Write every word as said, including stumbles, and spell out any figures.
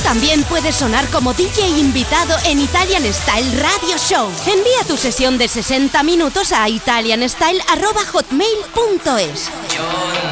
También puedes sonar como D J invitado en Italian Style Radio Show. Envía tu sesión de sesenta minutos a italianstyle arroba hotmail punto es.